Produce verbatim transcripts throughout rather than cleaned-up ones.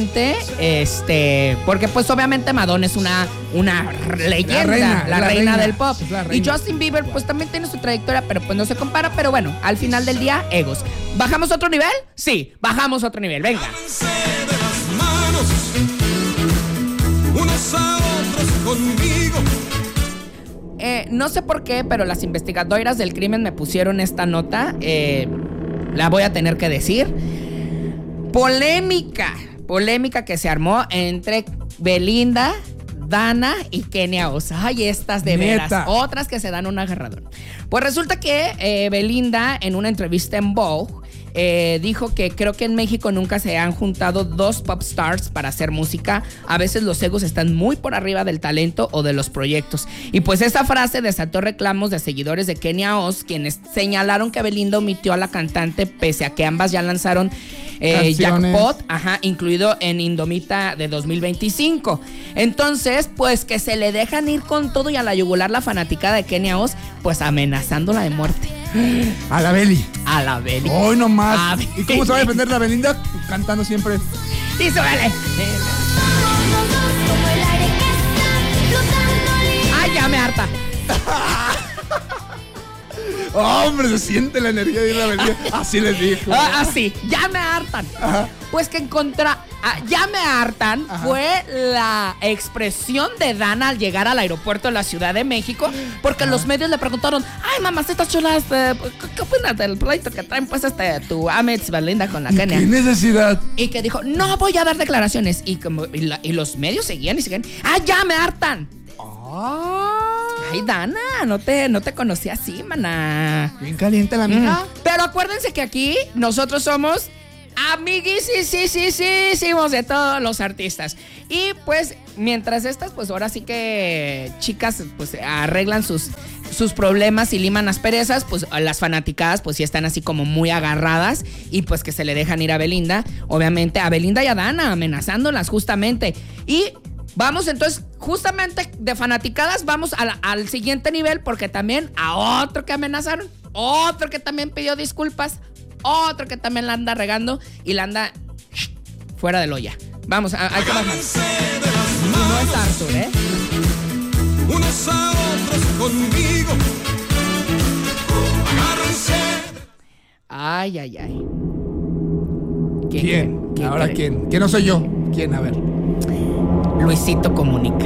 Este, porque pues obviamente Madonna es una, una leyenda, la reina, la la reina, reina del pop. Y Justin Bieber pues también tiene su trayectoria, pero pues no se compara. Pero bueno, al final del día, egos. ¿Bajamos otro nivel? Sí, bajamos otro nivel, venga. De las manos, unos a otros conmigo. Eh, no sé por qué, pero las investigadoras del crimen me pusieron esta nota. Eh, la voy a tener que decir. Polémica. Polémica que se armó entre Belinda, Dana y Kenia Oz. Ay, estas de Neta. veras. Otras que se dan un agarradón. Pues resulta que eh, Belinda, en una entrevista en Vogue, eh, dijo que creo que en México nunca se han juntado dos pop stars para hacer música. A veces los egos están muy por arriba del talento o de los proyectos. Y pues esa frase desató reclamos de seguidores de Kenia Oz, quienes señalaron que Belinda omitió a la cantante pese a que ambas ya lanzaron Eh, Jackpot, ajá, incluido en Indomita de dos mil veinticinco. Entonces, pues que se le dejan ir con todo y a la yugular la fanaticada de Kenia Oz, pues amenazándola de muerte. A la Beli. A la Beli. Hoy nomás. A ¿Y cómo se va a defender la Belinda? Cantando siempre. Sí, súbele. Ay, ya me harta. Hombre, se siente la energía de la Belinda. Así les dijo. Ah, así, ya me hartan. Ajá. Pues que en contra, ah, ya me hartan. Ajá. Fue la expresión de Dana al llegar al aeropuerto de la Ciudad de México, porque Ajá. los medios le preguntaron: ay, mamacitas chulas, eh, ¿qué opinas del pleito que traen pues este tu Amex Belinda con la Kenia? ¿Qué necesidad? Y que dijo: no voy a dar declaraciones. Y como y, la, y los medios seguían y seguían. ¡Ah, ya me hartan! Ah. Ay, Dana, no te, no te conocí así, maná. Bien caliente la amiga. Mm. Pero acuérdense que aquí nosotros somos amiguisísimos de todos los artistas. Y pues, mientras estas, pues ahora sí que chicas, pues arreglan sus, sus problemas y liman asperezas, pues las fanaticadas, pues sí están así como muy agarradas y pues que se le dejan ir a Belinda. Obviamente, a Belinda y a Dana, amenazándolas justamente. Y vamos entonces, justamente de fanaticadas, vamos a la, al siguiente nivel, porque también a otro que amenazaron, otro que también pidió disculpas, otro que también la anda regando y la anda shh, fuera del olla. Vamos, a, hay que bajar. No es Arthur, ¿eh? Unos a otros conmigo. Agárrense. Ay, ay, ay. ¿Quién? ¿Quién? ¿Quién Ahora, ¿quién? ¿Quién? ¿Quién no soy yo? ¿Quién? A ver. Luisito Comunica.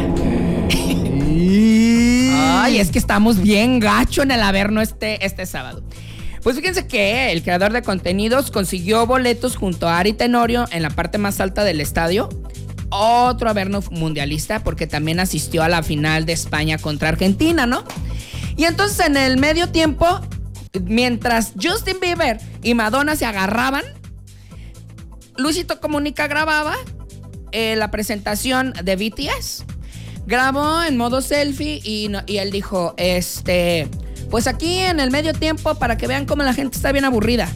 Ay, es que estamos bien gacho en el Averno este, este sábado. Pues fíjense que el creador de contenidos consiguió boletos junto a Ari Tenorio en la parte más alta del estadio. Otro Averno mundialista, porque también asistió a la final de España contra Argentina, ¿no? Y entonces en el medio tiempo, mientras Justin Bieber y Madonna se agarraban, Luisito Comunica grababa eh, la presentación de B T S. Grabó en modo selfie y, no, y él dijo, este... pues aquí en el medio tiempo, para que vean cómo la gente está bien aburrida.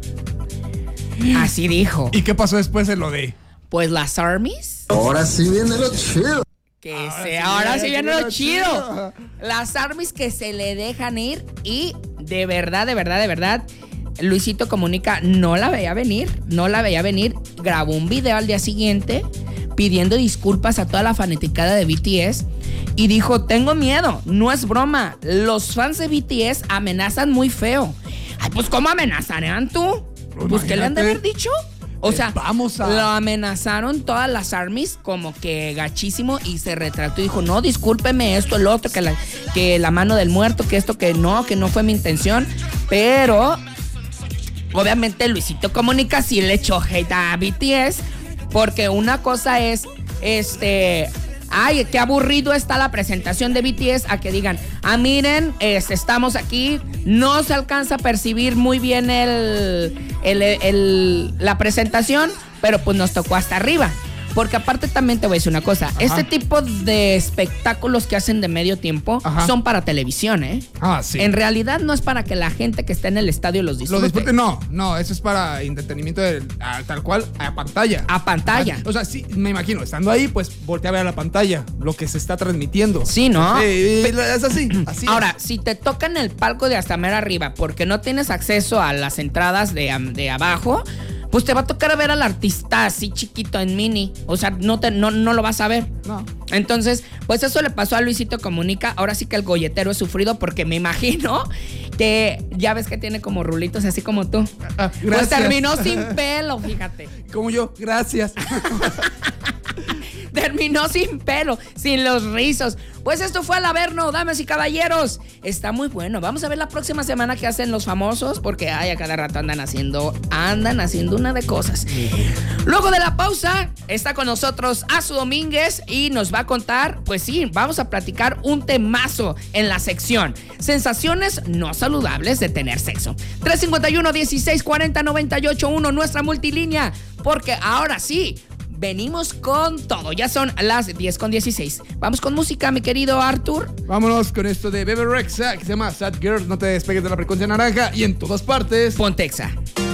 Así dijo. ¿Y qué pasó después de lo de? Pues las armies. Ahora sí viene lo chido. Que ahora se, sí ahora viene, sí viene viene lo chido. chido. Las armies que se le dejan ir y de verdad, de verdad, de verdad, Luisito Comunica no la veía venir, no la veía venir. Grabó un video al día siguiente pidiendo disculpas a toda la fanaticada de B T S y dijo, tengo miedo, no es broma, los fans de B T S amenazan muy feo. Ay, pues ¿cómo amenazarían tú? Pues, pues ¿qué le han de haber dicho? O sea, vamos a... lo amenazaron todas las armies como que gachísimo y se retrató y dijo, no, discúlpeme esto, el otro, que la, que la mano del muerto, que esto, que no, que no fue mi intención. Pero obviamente Luisito Comunica sí le echó hate a B T S, porque una cosa es, este... ay, qué aburrido está la presentación de B T S, a que digan, ah, miren, es, estamos aquí, no se alcanza a percibir muy bien el, el, el, el, la presentación, pero pues nos tocó hasta arriba. Porque aparte también te voy a decir una cosa, Ajá. este tipo de espectáculos que hacen de medio tiempo Ajá. son para televisión, ¿eh? Ah, sí. En realidad no es para que la gente que está en el estadio los disfrute. Los disfrute, no, no, eso es para entretenimiento de, a, tal cual, a pantalla. A pantalla. O sea, sí, me imagino, estando ahí, pues voltea a ver a la pantalla lo que se está transmitiendo. Sí, ¿no? Sí, es así, así. Ahora, es. si te tocan el palco de hasta mera arriba porque no tienes acceso a las entradas de, de abajo, pues te va a tocar ver al artista así chiquito en mini. O sea, no, te, no, no lo vas a ver. No. Entonces, pues eso le pasó a Luisito Comunica. Ahora sí que el golletero es sufrido porque me imagino que ya ves que tiene como rulitos así como tú. Ah, pues gracias. terminó sin pelo, fíjate. Como yo, gracias. Terminó sin pelo, sin los rizos. Pues esto fue Al Averno, damas y caballeros. Está muy bueno. Vamos a ver la próxima semana qué hacen los famosos, porque ay, a cada rato andan haciendo, andan haciendo una de cosas. Luego de la pausa, está con nosotros Azu Domínguez y nos va a contar, pues sí, vamos a platicar un temazo en la sección sensaciones no saludables de tener sexo. tres cinco uno, dieciséis cuarenta, noventa y ocho uno, nuestra multilínea, porque ahora sí, venimos con todo. Ya son las diez con dieciséis. Vamos con música, mi querido Arthur. Vámonos con esto de Bebe Rexha, que se llama Sad Girl. No te despegues de la frecuencia naranja y en todas partes. Pontexa.